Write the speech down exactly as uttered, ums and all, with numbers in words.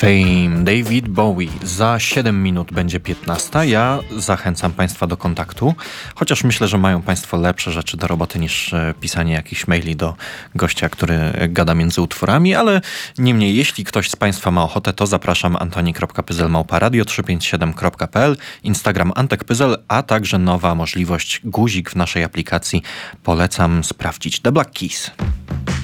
Fame, David Bowie. Za siedem minut będzie piętnasta. Ja zachęcam Państwa do kontaktu, chociaż myślę, że mają Państwo lepsze rzeczy do roboty niż pisanie jakichś maili do gościa, który gada między utworami, ale niemniej, jeśli ktoś z Państwa ma ochotę, to zapraszam antoni kropka pyzel małpa radio trzysta pięćdziesiąt siedem kropka p l, Instagram Antek Pyzel, a także nowa możliwość guzik w naszej aplikacji. Polecam sprawdzić. The Black Keys.